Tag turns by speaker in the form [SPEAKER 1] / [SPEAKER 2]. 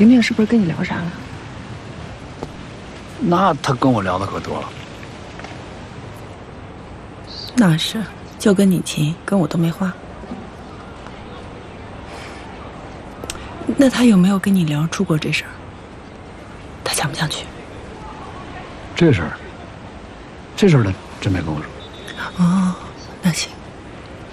[SPEAKER 1] 玲玲是不是跟你聊啥了？
[SPEAKER 2] 那他跟我聊的可多了。
[SPEAKER 3] 那是，就跟你急，跟我都没话。那他有没有跟你聊出国这事儿？他想不想去？
[SPEAKER 2] 这事儿他真没跟我说。
[SPEAKER 3] 哦，那行。